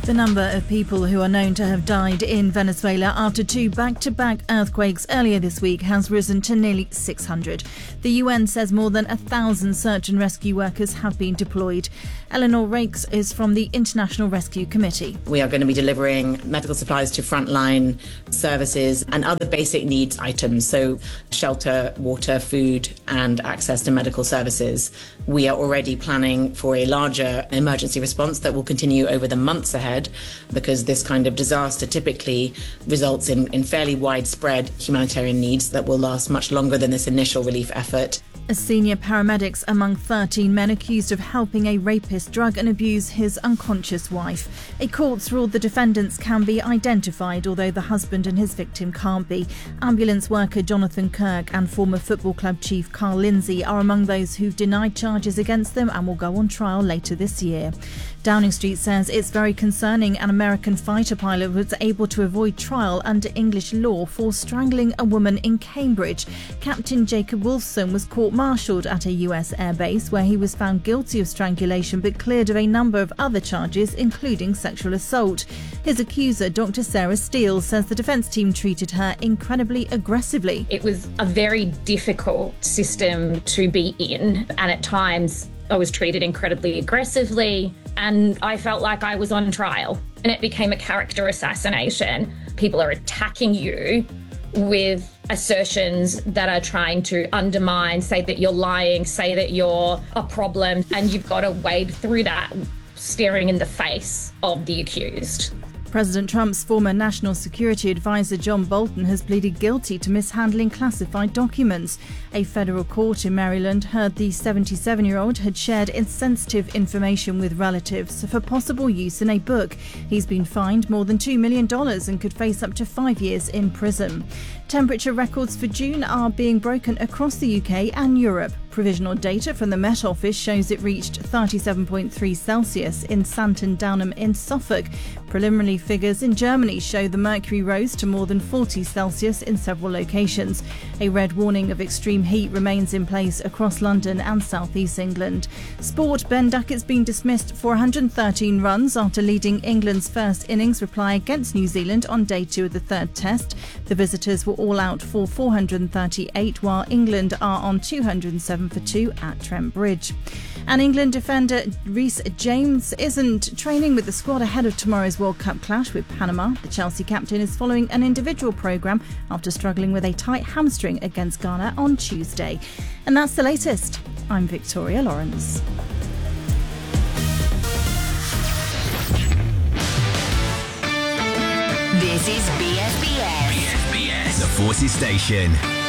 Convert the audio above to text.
The number of people who are known to have died in Venezuela after two back-to-back earthquakes earlier this week has risen to nearly 600. The UN says more than 1,000 search and rescue workers have been deployed. Eleanor Rakes is from the International Rescue Committee. We are going to be delivering medical supplies to frontline services and other basic needs items, so shelter, water, food and access to medical services. We are already planning for a larger emergency response that will continue over the months ahead, because this kind of disaster typically results in fairly widespread humanitarian needs that will last much longer than this initial relief effort. A senior paramedics among 13 men accused of helping a rapist drug and abuse his unconscious wife. A court's ruled the defendants can be identified, although the husband and his victim can't be. Ambulance worker Jonathan Kirk and former football club chief Carl Lindsay are among those who've denied charges against them and will go on trial later this year. Downing Street says it's very concerning an American fighter pilot was able to avoid trial under English law for strangling a woman in Cambridge. Captain Jacob Wolfson was court-martialed at a US airbase where he was found guilty of strangulation but cleared of a number of other charges, including sexual assault. His accuser, Dr. Sarah Steele, says the defence team treated her incredibly aggressively. It was a very difficult system to be in, and at times I was treated incredibly aggressively, and I felt like I was on trial. And it became a character assassination. People are attacking you with assertions that are trying to undermine, say that you're lying, say that you're a problem, and you've got to wade through that staring in the face of the accused. President Trump's former national security advisor John Bolton has pleaded guilty to mishandling classified documents. A federal court in Maryland heard the 77-year-old had shared insensitive information with relatives for possible use in a book. He's been fined more than $2 million and could face up to 5 years in prison. Temperature records for June are being broken across the UK and Europe. Provisional data from the Met Office shows it reached 37.3 Celsius in Santon Downham in Suffolk. Preliminary figures in Germany show the mercury rose to more than 40 Celsius in several locations. A red warning of extreme heat remains in place across London and South East England. Sport, Ben Duckett's been dismissed for 113 runs after leading England's first innings reply against New Zealand on day 2 of the third test. The visitors were all out for 438, while England are on 207 for 2 at Trent Bridge. And England defender Reece James isn't training with the squad ahead of tomorrow's World Cup clash with Panama. The Chelsea captain is following an individual programme after struggling with a tight hamstring against Ghana on Tuesday. And that's the latest. I'm Victoria Lawrence. This is BSBS. BSBS, the Forces Station.